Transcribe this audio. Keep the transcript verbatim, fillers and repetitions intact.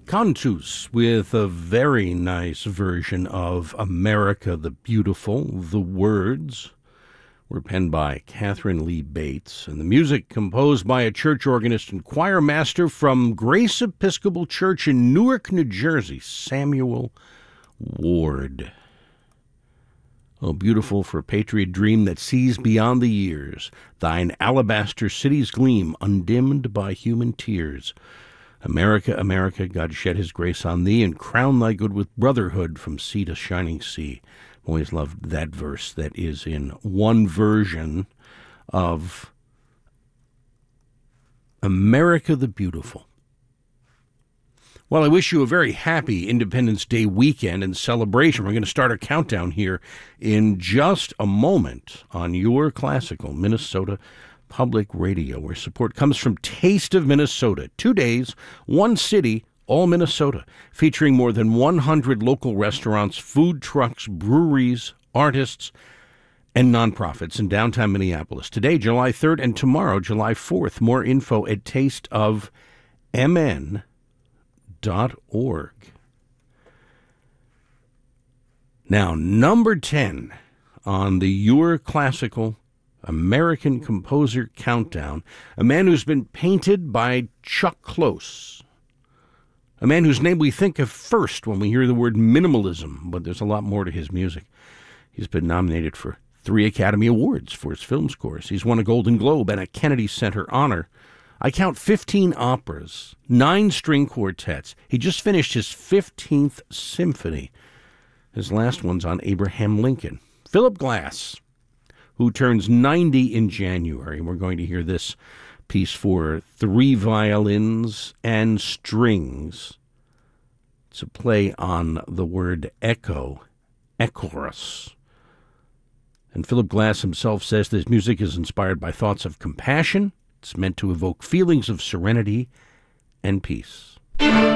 Cantus with a very nice version of America the Beautiful. The words were penned by Catherine Lee Bates, and the music composed by a church organist and choir master from Grace Episcopal Church in Newark, New Jersey, Samuel Ward. Oh, beautiful for a patriot dream that sees beyond the years, thine alabaster cities gleam, undimmed by human tears. America, America, God shed his grace on thee and crown thy good with brotherhood from sea to shining sea. Always loved that verse that is in one version of America the Beautiful. Well, I wish you a very happy Independence Day weekend and celebration. We're going to start our countdown here in just a moment on your classical Minnesota Public Radio, where support comes from Taste of Minnesota. Two days, one city, all Minnesota, featuring more than one hundred local restaurants, food trucks, breweries, artists, and nonprofits in downtown Minneapolis. Today, July third, and tomorrow, July fourth. More info at taste of m n dot org. Now, number ten on the Your Classical American Composer Countdown, a man who's been painted by Chuck Close, a man whose name we think of first when we hear the word minimalism, but there's a lot more to his music. He's been nominated for three Academy Awards for his film scores. He's won a Golden Globe and a Kennedy Center honor. I count fifteen operas, nine string quartets. He just finished his fifteenth symphony. His last one's on Abraham Lincoln. Philip Glass, who turns ninety in January. We're going to hear this piece for three violins and strings. It's a play on the word echo, echoros. And Philip Glass himself says this music is inspired by thoughts of compassion. It's meant to evoke feelings of serenity and peace.